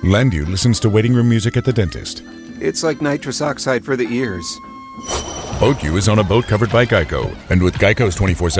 Landu listens to waiting room music at the dentist. It's like nitrous oxide for the ears. Boat U is on a boat covered by Geico. And with Geico's 24/7